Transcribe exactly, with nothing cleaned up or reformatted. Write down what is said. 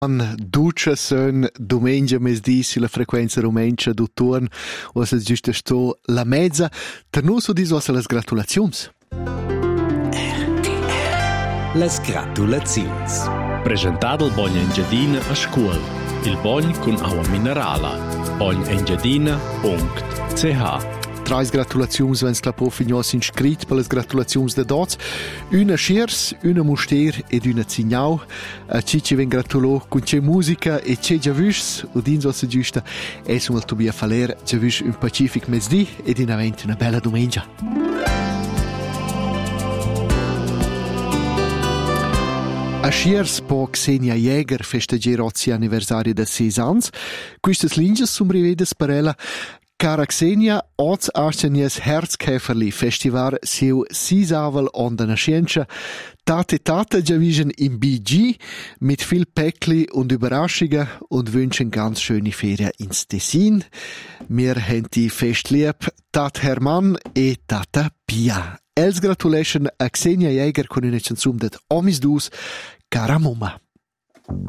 Duce sön domengia mesdì sulla frequenza rumencha d'Utturn, o se giusto sto la mezza, per noi so dis le gratulazions. R T R. Les gratulazions. Presentato il Bogn Engiadina a scuola. Il Bogn con acqua minerala. bogn engiadina punto c h. Trais gratulazions wenn la profignos inscrit per les gratulazions de dots. Una schiers, una muster ed una zignau. A Cici ven gratulo con c'è musica e c'è già vus, o dins ossa giusta, e sum il Tobia Faler già vus un pacific mesdì ed in avent una bella domenica. A schiers po Xenia Jäger festegger ozzi anniversario de seis ans. Quistes linges sum rivedes per ella. Cara Xenia, oz arcenies Herzkäferli Festival siu sisavel on de nascienza. Tate Tate già vision im B G mit viel Päckli und Überraschungen und wünschen ganz schöne Ferien ins Tessin. Mir haben die fest lieb, Tat Hermann e Tata Pia. Els gratulation a Xenia Jäger con una canzun det Omis Dus, Cara Mumma.